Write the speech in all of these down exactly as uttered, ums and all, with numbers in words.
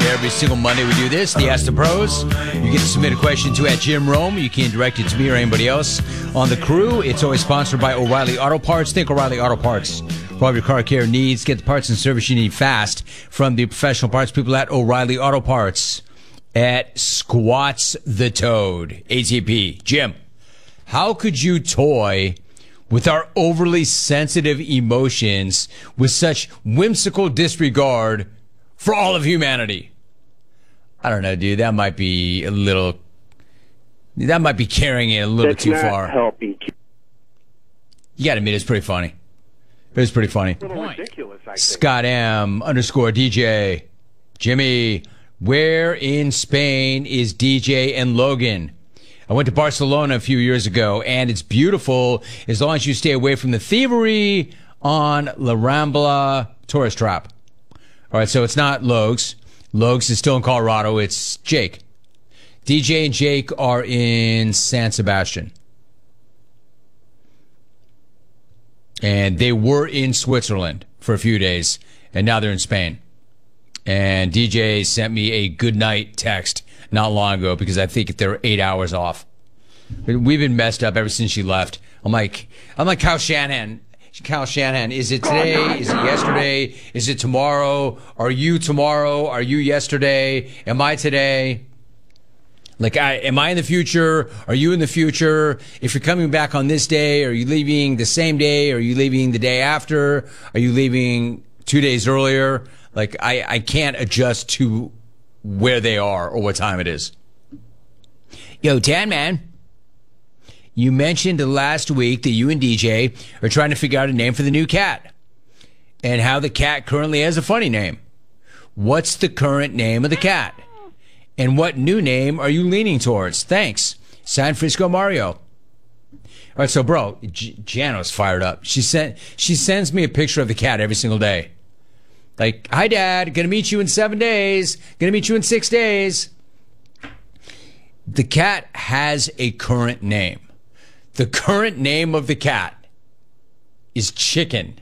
Every single Monday we do this, the Ask the Pros. You get to submit a question to at Jim Rome. You can direct it to me or anybody else on the crew. It's always sponsored by O'Reilly Auto Parts. Think O'Reilly Auto Parts for all your car care needs. Get the parts and service you need fast from the professional parts people at O'Reilly Auto Parts at Squats the Toad. A T P. Jim, how could you toy with our overly sensitive emotions with such whimsical disregard for all of humanity? I don't know, dude. That might be a little... That might be carrying it a little That's too not far. Helping. You gotta admit, it's pretty funny. It's pretty funny. A little ridiculous, I think. Scott M underscore D J. Jimmy, where in Spain is D J and Logan? I went to Barcelona a few years ago, and it's beautiful as long as you stay away from the thievery on La Rambla tourist trap. All right, so it's not Logs. Logs is still in Colorado. It's Jake. D J and Jake are in San Sebastian. And they were in Switzerland for a few days, and now they're in Spain. And D J sent me a good night text not long ago because I think they're eight hours off. We've been messed up ever since she left. I'm like, I'm like Kyle Shanahan. Kyle Shanahan, is it today? Is it yesterday? Is it tomorrow? Are you tomorrow? Are you yesterday? Am I today? Like, I, am I in the future? Are you in the future? If you're coming back on this day, are you leaving the same day? Are you leaving the day after? Are you leaving two days earlier? Like, I, I can't adjust to where they are or what time it is. Yo, Tan Man, you mentioned last week that you and D J are trying to figure out a name for the new cat and how the cat currently has a funny name. What's the current name of the cat? And what new name are you leaning towards? Thanks. San Francisco Mario. All right, so, bro, J- Jano's fired up. She sent, she sends me a picture of the cat every single day. Like, hi, Dad. Gonna meet you in seven days. Gonna meet you in six days. The cat has a current name. The current name of the cat is Chicken.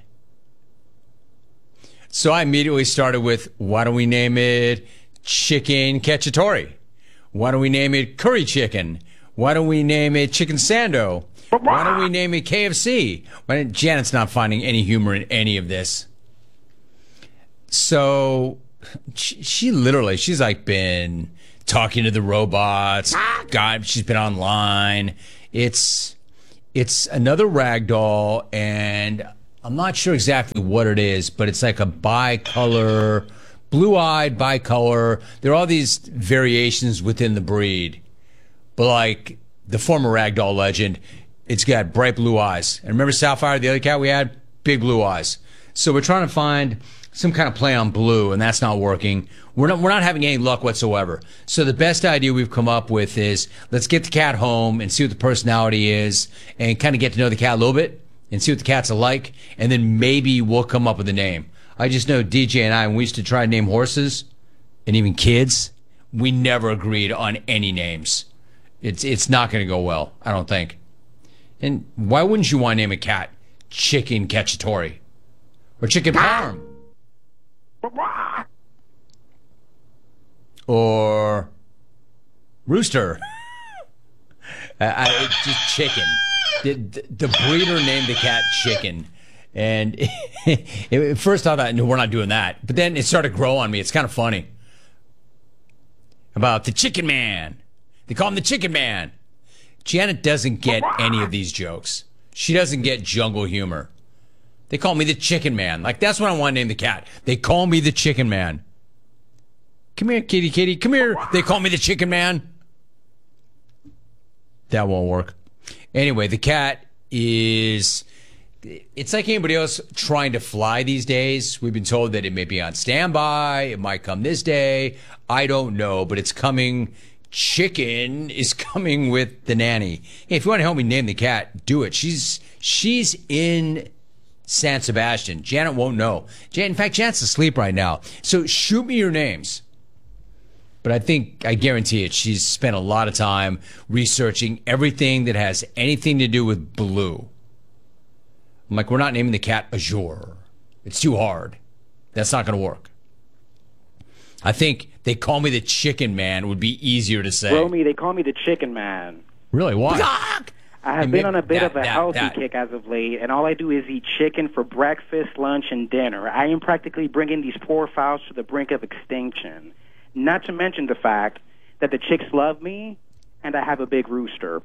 So I immediately started with, why don't we name it Chicken Cacciatore? Why don't we name it Curry Chicken? Why don't we name it Chicken Sando? Why don't we name it K F C? Why, Janet's not finding any humor in any of this. So she, she literally, she's like been talking to the robots. God, she's been online. It's it's another rag doll, and I'm not sure exactly what it is, but it's like a bicolor, blue-eyed bicolor. There are all these variations within the breed, but like the former rag doll legend, it's got bright blue eyes. And remember Sapphire, the other cat we had? Big blue eyes. So we're trying to find some kind of play on blue, and that's not working. We're not, we're not having any luck whatsoever. So the best idea we've come up with is let's get the cat home and see what the personality is and kind of get to know the cat a little bit and see what the cat's like, and then maybe we'll come up with a name. I just know D J and I, when we used to try to name horses and even kids, we never agreed on any names. It's, it's not going to go well, I don't think. And why wouldn't you want to name a cat Chicken Cacciatore or Chicken Parm? Or Rooster. I, I, it's just Chicken. The, the, the breeder named the cat Chicken. And at first I thought, no, we're not doing that. But then it started to grow on me. It's kind of funny. About the Chicken Man. They call him the Chicken Man. Janet doesn't get any of these jokes. She doesn't get jungle humor. They call me the Chicken Man. Like, that's what I want to name the cat. They call me the Chicken Man. Come here, kitty, kitty. Come here. They call me the Chicken Man. That won't work. Anyway, the cat is... It's like anybody else trying to fly these days. We've been told that it may be on standby. It might come this day. I don't know, but it's coming. Chicken is coming with the nanny. Hey, if you want to help me name the cat, do it. She's she's in San Sebastian. Janet won't know. Jan, in fact, Janet's asleep right now. So shoot me your names. But I think, I guarantee it, she's spent a lot of time researching everything that has anything to do with blue. I'm like, we're not naming the cat Azure. It's too hard. That's not going to work. I think they call me the Chicken Man would be easier to say. Romy, they call me the Chicken Man. Really? Why? I have And been maybe on a bit that- of a that- healthy that- kick as of late, and all I do is eat chicken for breakfast, lunch, and dinner. I am practically bringing these poor fowls to the brink of extinction. Not to mention the fact that the chicks love me, and I have a big rooster.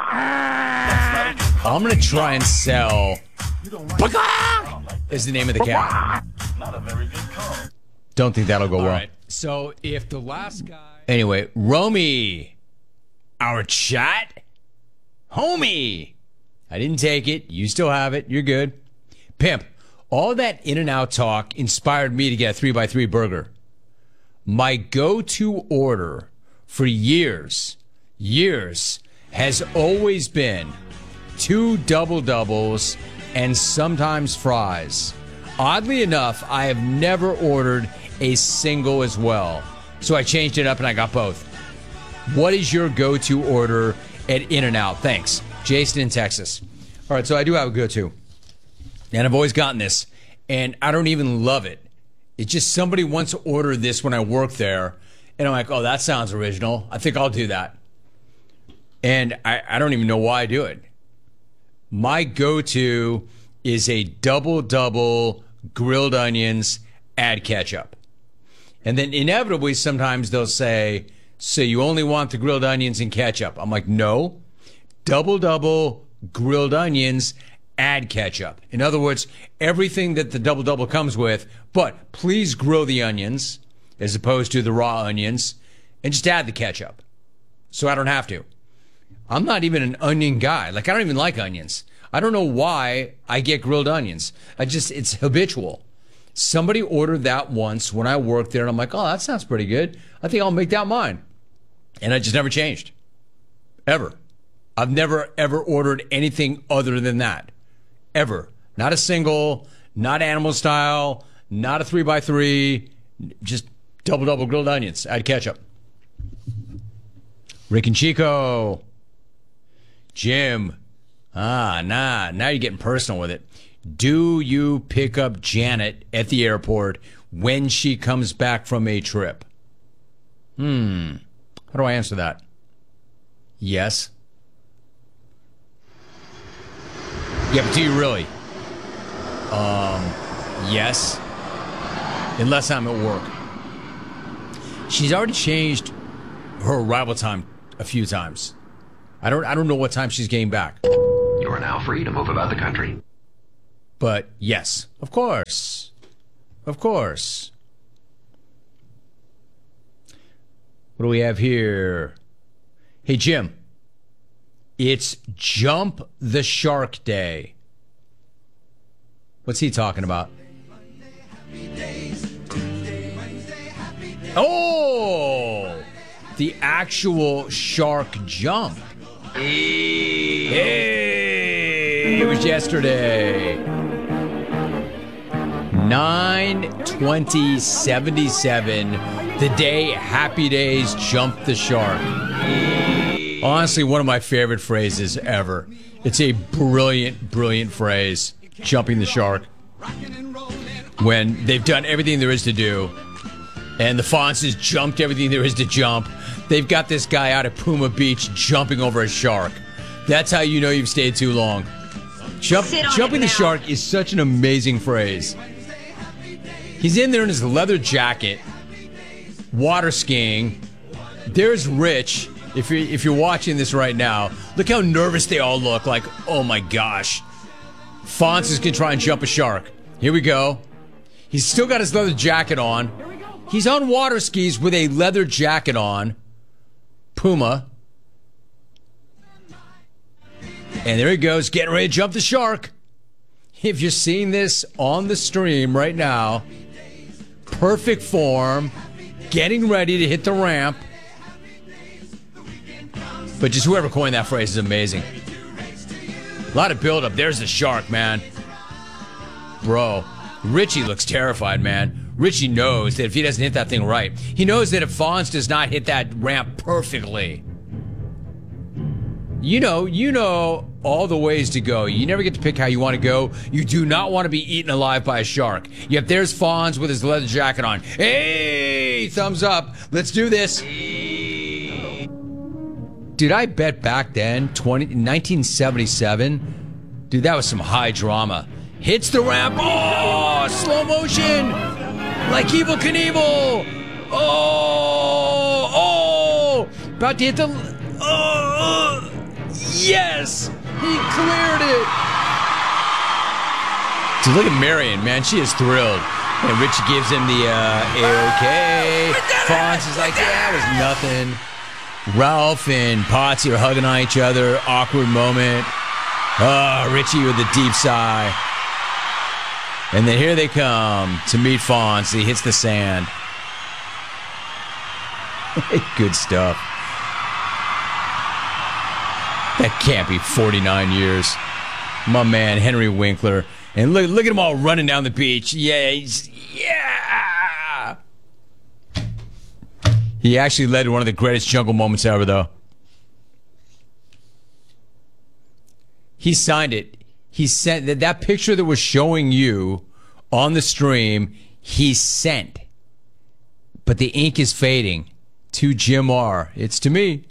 I'm going to try and sell... is the name of the cat. Don't think that'll go well. right. So if the last guy... Anyway, Romy, our chat, homie. I didn't take it. You still have it. You're good. Pimp, all that In-N-Out talk inspired me to get a three by three burger. My go-to order for years, years, has always been two double doubles and sometimes fries. Oddly enough, I have never ordered a single as well. So I changed it up and I got both. What is your go-to order at In-N-Out? Thanks. Jason in Texas. All right, so I do have a go-to. And I've always gotten this. And I don't even love it. It's just somebody once ordered this when I worked there. And I'm like, oh, that sounds original. I think I'll do that. And I, I don't even know why I do it. My go-to is a double-double grilled onions, add ketchup. And then inevitably, sometimes they'll say, so you only want the grilled onions and ketchup. I'm like, no. Double-double grilled onions, add ketchup. In other words, everything that the double-double comes with, but please grill the onions as opposed to the raw onions, and just add the ketchup. So I don't have to. I'm not even an onion guy. Like, I don't even like onions. I don't know why I get grilled onions. I just, it's habitual. Somebody ordered that once when I worked there, and I'm like, oh, that sounds pretty good. I think I'll make that mine. And I just never changed. Ever. I've never, ever ordered anything other than that. Ever. Not a single, not animal style, not a three by three, just double-double grilled onions. Add ketchup. Rick and Chico. Jim. Ah, nah. Now you're getting personal with it. Do you pick up Janet at the airport when she comes back from a trip? Hmm. How do I answer that? Yes. Yeah, but do you really? Um, yes. Unless I'm at work. She's already changed her arrival time a few times. I don't I don't know what time she's getting back. You are now free to move about the country. But yes, of course. Of course. What do we have here? Hey, Jim. It's Jump the Shark Day. What's he talking about? Oh! The actual shark jump. Hey! It was yesterday. nine twenty seventy-seven, the day Happy Days jumped the shark. Honestly, one of my favorite phrases ever. It's a brilliant, brilliant phrase, jumping the shark. When they've done everything there is to do, and the Fonz has jumped everything there is to jump, they've got this guy out at Puma Beach jumping over a shark. That's how you know you've stayed too long. Jump, jumping the shark is such an amazing phrase. He's in there in his leather jacket, water skiing. There's Rich. If you're, if you're watching this right now, look how nervous they all look. Like, oh my gosh. Fonz is going to try and jump a shark. Here we go. He's still got his leather jacket on. He's on water skis with a leather jacket on. Puma. And there he goes, getting ready to jump the shark. If you're seeing this on the stream right now, perfect form, getting ready to hit the ramp. But just whoever coined that phrase is amazing. A lot of build-up. There's the shark, man. Bro, Richie looks terrified, man. Richie knows that if he doesn't hit that thing right, he knows that if Fonz does not hit that ramp perfectly, you know, you know all the ways to go. You never get to pick how you want to go. You do not want to be eaten alive by a shark. Yet there's Fonz with his leather jacket on. Hey, thumbs up. Let's do this. Dude, I bet back then, twenty, nineteen seventy-seven, dude, that was some high drama. Hits the ramp. Oh, slow motion. Like Evel Knievel. Oh, oh. About to hit the... Oh, yes. He cleared it. Dude, look at Marion, man. She is thrilled. And Richie gives him the, uh, A-okay. Fonz is like, yeah, it was nothing. Ralph and Potsy are hugging on each other. Awkward moment. Oh, Richie with a deep sigh. And then here they come to meet Fonz. He hits the sand. Good stuff. That can't be forty-nine years. My man, Henry Winkler. And look, look at them all running down the beach. Yeah, he's, yeah. He actually led to one of the greatest jungle moments ever, though. He signed it. He sent that, that picture that was showing you on the stream, he sent. But the ink is fading to Jim R. It's to me.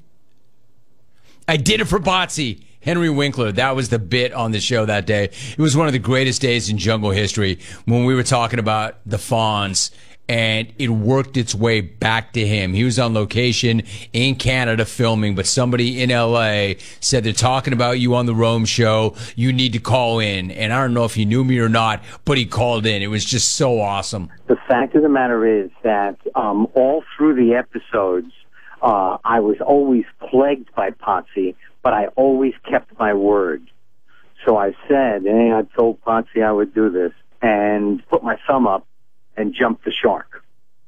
I did it for Botsy. Henry Winkler, that was the bit on the show that day. It was one of the greatest days in jungle history when we were talking about the Fonz, and it worked its way back to him. He was on location in Canada filming, but somebody in L A said they're talking about you on the Rome show. You need to call in. And I don't know if he knew me or not, but he called in. It was just so awesome. The fact of the matter is that um, all through the episodes, uh, I was always plagued by Potsy, but I always kept my word. So I said, hey, I told Potsy I would do this, and put my thumb up and jumped the shark.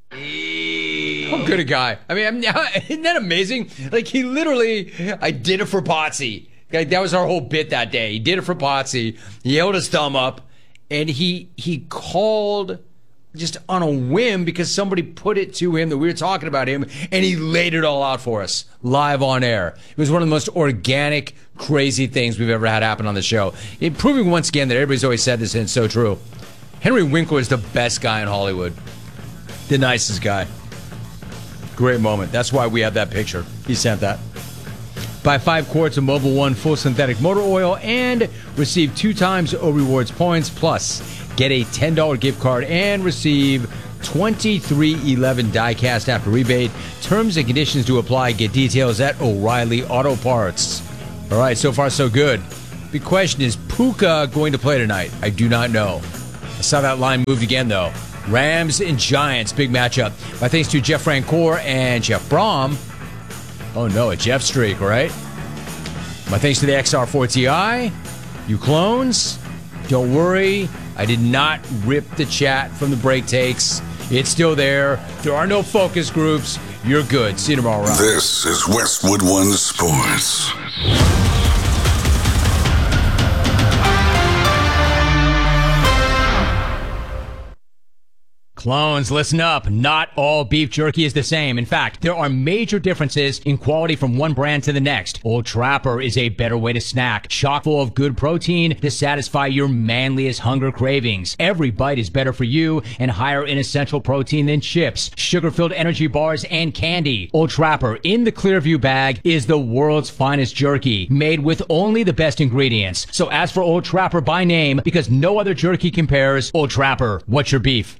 How good a guy. I mean, I'm, isn't that amazing? Like, he literally, I did it for Potsy. Like, that was our whole bit that day. He did it for Potsy. He held his thumb up, and he he called just on a whim because somebody put it to him that we were talking about him, and he laid it all out for us live on air. It was one of the most organic, crazy things we've ever had happen on the show. It proving once again that everybody's always said this, and it's so true. Henry Winkler is the best guy in Hollywood. The nicest guy. Great moment. That's why we have that picture. He sent that. Buy five quarts of Mobil one full synthetic motor oil and receive two times O Rewards points. Plus, get a ten dollars gift card and receive twenty-three eleven die-cast after rebate. Terms and conditions to apply. Get details at O'Reilly Auto Parts. All right, so far so good. Big question, is Puka going to play tonight? I do not know. I saw that line moved again, though. Rams and Giants, big matchup. My thanks to Jeff Francoeur and Jeff Brom. Oh, no, a Jeff streak, right? My thanks to the X R four T I. You clones, don't worry. I did not rip the chat from the break takes. It's still there. There are no focus groups. You're good. See you tomorrow, Rob. This is Westwood One Sports. Clones, listen up. Not all beef jerky is the same. In fact, there are major differences in quality from one brand to the next. Old Trapper is a better way to snack, chock full of good protein to satisfy your manliest hunger cravings. Every bite is better for you and higher in essential protein than chips, sugar-filled energy bars, and candy. Old Trapper in the Clearview bag is the world's finest jerky, made with only the best ingredients. So ask for Old Trapper by name because no other jerky compares. Old Trapper, what's your beef?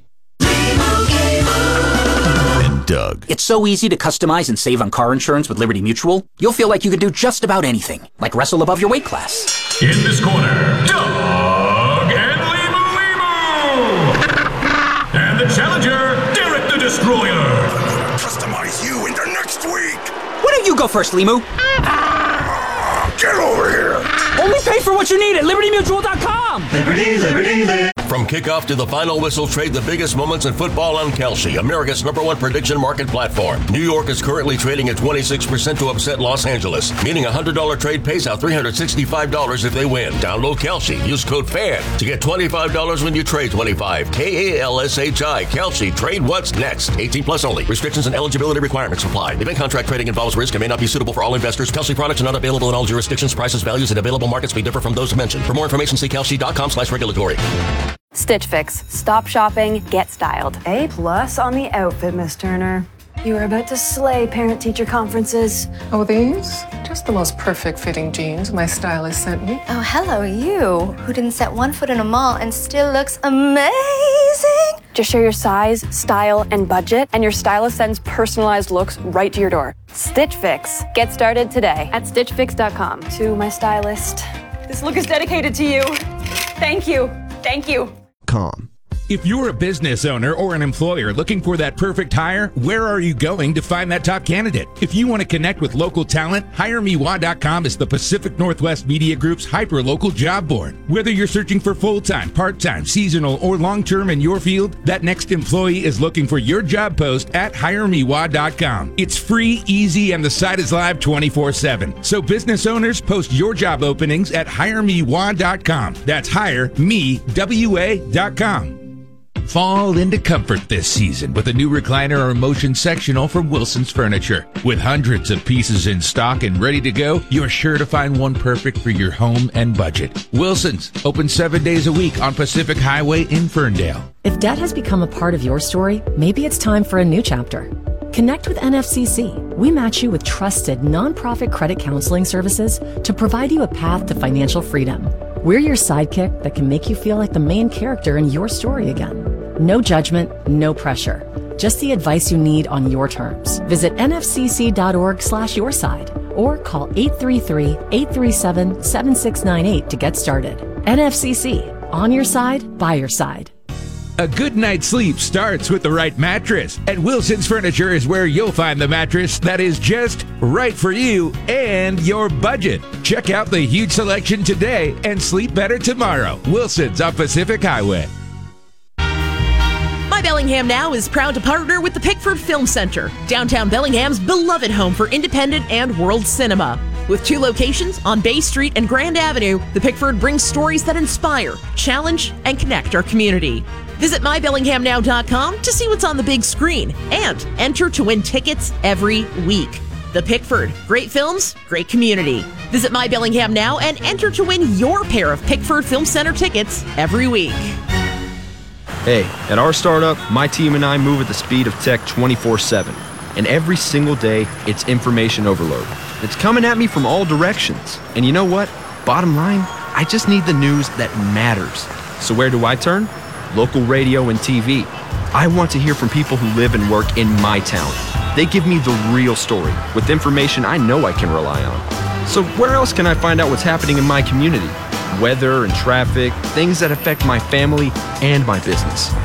And Doug. It's so easy to customize and save on car insurance with Liberty Mutual. You'll feel like you could do just about anything, like wrestle above your weight class. In this corner, Doug and Limu Limu! And the challenger, Derek the Destroyer! I'm gonna customize you into next week! Why don't you go first, Limu? Get over here! Only pay for what you need at liberty mutual dot com! Liberty, liberty, liberty! From kickoff to the final whistle, trade the biggest moments in football on Kalshi, America's number one prediction market platform. New York is currently trading at twenty-six percent to upset Los Angeles, meaning a one hundred dollars trade pays out three hundred sixty-five dollars if they win. Download Kalshi. Use code FAN to get twenty-five dollars when you trade twenty-five. K A L S H I. Kalshi. Trade what's next. eighteen plus only. Restrictions and eligibility requirements apply. Event contract trading involves risk and may not be suitable for all investors. Kalshi products are not available in all jurisdictions. Prices, values, and available markets may differ from those mentioned. For more information, see kalshi.com slash regulatory. Stitch Fix. Stop shopping, get styled. A plus on the outfit, Miss Turner. You are about to slay parent-teacher conferences. Oh, these? Just the most perfect fitting jeans my stylist sent me. Oh, hello, you, who didn't set one foot in a mall and still looks amazing. Just share your size, style, and budget, and your stylist sends personalized looks right to your door. Stitch Fix. Get started today at stitch fix dot com. To my stylist, this look is dedicated to you. Thank you. Thank you. Com. If you're a business owner or an employer looking for that perfect hire, where are you going to find that top candidate? If you want to connect with local talent, hire me wah dot com is the Pacific Northwest Media Group's hyper-local job board. Whether you're searching for full-time, part-time, seasonal, or long-term in your field, that next employee is looking for your job post at hire me wah dot com. It's free, easy, and the site is live twenty-four seven. So business owners, post your job openings at hire me wah dot com. That's hire me w a dot com. Fall into comfort this season with a new recliner or motion sectional from Wilson's Furniture. With hundreds of pieces in stock and ready to go, you're sure to find one perfect for your home and budget. Wilson's, open seven days a week on Pacific Highway in Ferndale. If debt has become a part of your story, maybe it's time for a new chapter. Connect with N F C C. We match you with trusted nonprofit credit counseling services to provide you a path to financial freedom. We're your sidekick that can make you feel like the main character in your story again. No judgment, no pressure. Just the advice you need on your terms. Visit N F C C dot org slash your side or call eight three three, eight three seven, seven six nine eight to get started. N F C C, on your side, by your side. A good night's sleep starts with the right mattress, and Wilson's Furniture is where you'll find the mattress that is just right for you and your budget. Check out the huge selection today and sleep better tomorrow. Wilson's on Pacific Highway. My Bellingham Now is proud to partner with the Pickford Film Center, downtown Bellingham's beloved home for independent and world cinema. With two locations on Bay Street and Grand Avenue, the Pickford brings stories that inspire, challenge, and connect our community. Visit my bellingham now dot com to see what's on the big screen and enter to win tickets every week. The Pickford, great films, great community. Visit My Bellingham Now and enter to win your pair of Pickford Film Center tickets every week. Hey, at our startup, my team and I move at the speed of tech twenty-four seven. And every single day, it's information overload. It's coming at me from all directions. And you know what? Bottom line, I just need the news that matters. So where do I turn? Local radio and T V. I want to hear from people who live and work in my town. They give me the real story with information I know I can rely on. So where else can I find out what's happening in my community? Weather and traffic, things that affect my family and my business.